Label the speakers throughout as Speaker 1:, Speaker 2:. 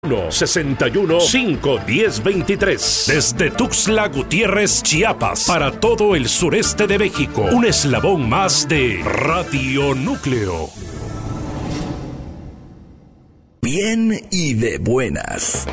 Speaker 1: 61-510-23. Desde Tuxtla Gutiérrez, Chiapas, para todo el sureste de México. Un eslabón más de Radio Núcleo.
Speaker 2: Bien y de buenas.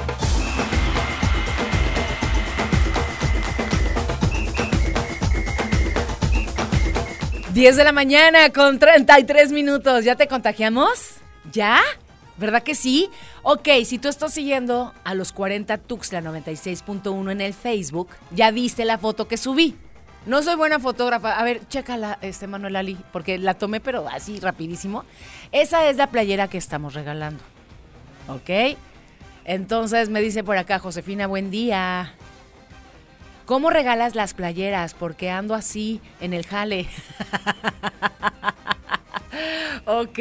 Speaker 3: Diez de la mañana con 33 minutos. ¿Ya te contagiamos? ¿Ya? ¿Verdad que sí? Ok, si tú estás siguiendo a los 40 Tuxtla 96.1 en el Facebook, ya viste la foto que subí. No soy buena fotógrafa. A ver, chécala, Manuel Ali, porque la tomé, pero así rapidísimo. Esa es la playera que estamos regalando. ¿Ok? Entonces me dice por acá Josefina, buen día. ¿Cómo regalas las playeras? Porque ando así en el jale. Ok.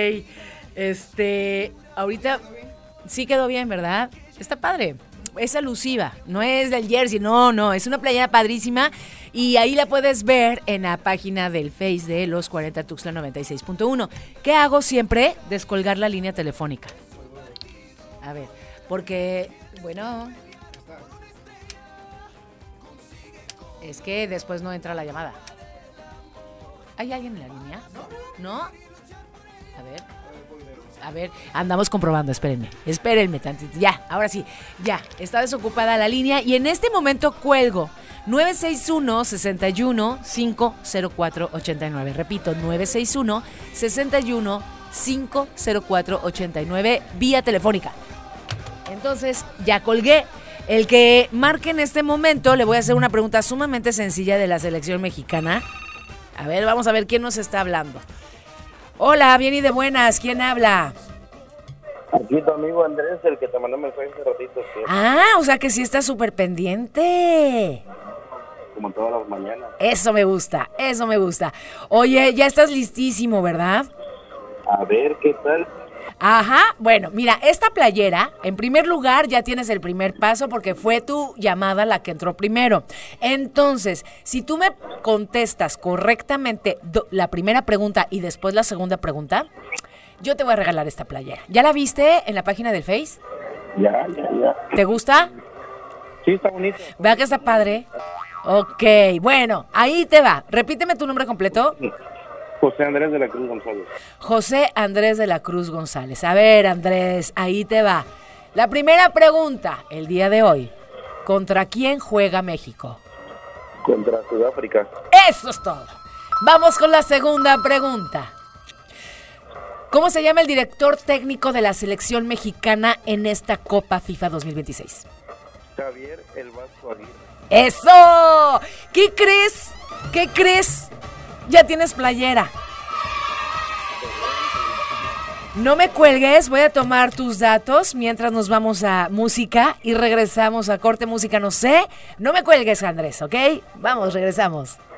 Speaker 3: Ahorita sí quedó bien, ¿verdad? Está padre. Es alusiva, no es del jersey, no, es una playera padrísima y ahí la puedes ver en la página del Face de los 40 Tuxtla 96.1. ¿Qué hago siempre? Descolgar la línea telefónica. A ver, porque, bueno, es que después no entra la llamada. ¿Hay alguien en la línea? ¿No? A ver, andamos comprobando, espérenme tantito. Ya, ahora sí, ya, está desocupada la línea y en este momento cuelgo 961-61-504-89. Repito, 961-61-504-89 vía telefónica. Entonces, ya colgué. El que marque en este momento, le voy a hacer una pregunta sumamente sencilla de la selección mexicana. A ver, vamos a ver quién nos está hablando. Hola, bien y de buenas, ¿quién habla?
Speaker 4: Aquí tu amigo Andrés, el que te mandó mensaje hace ratito. ¿Sí?
Speaker 3: Ah, o sea que sí está súper pendiente.
Speaker 4: Como todas las mañanas.
Speaker 3: Eso me gusta. Oye, ya estás listísimo, ¿verdad?
Speaker 4: A ver, ¿qué tal?
Speaker 3: Ajá, bueno, mira, esta playera, en primer lugar, ya tienes el primer paso porque fue tu llamada la que entró primero. Entonces, si tú me contestas correctamente la primera pregunta y después la segunda pregunta, yo te voy a regalar esta playera. ¿Ya la viste en la página del Face?
Speaker 4: Ya.
Speaker 3: ¿Te gusta?
Speaker 4: Sí, está bonito.
Speaker 3: ¿Verdad que está padre? Ok, bueno, ahí te va. Repíteme tu nombre completo.
Speaker 4: José Andrés de la Cruz González.
Speaker 3: José Andrés de la Cruz González. A ver, Andrés, ahí te va. La primera pregunta, el día de hoy. ¿Contra quién juega México?
Speaker 4: Contra Sudáfrica.
Speaker 3: Eso es todo. Vamos con la segunda pregunta. ¿Cómo se llama el director técnico de la selección mexicana en esta Copa FIFA 2026?
Speaker 4: Javier El Vasco Aguirre.
Speaker 3: ¡Eso! ¿Qué crees? Ya tienes playera. No me cuelgues, voy a tomar tus datos mientras nos vamos a música y regresamos a corte música, no sé. No me cuelgues, Andrés, ¿ok? Vamos, regresamos.